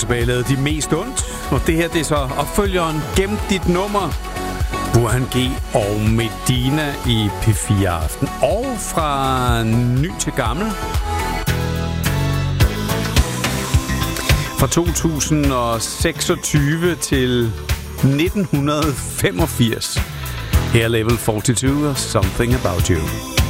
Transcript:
tilbage lavede De Mest Ondt, og det her det er så opfølgeren Gem dit nummer. Burhan G og Medina i P4 Aften. Og fra ny til gammel. Fra 2026 til 1985. Her Level 42 og Something About You.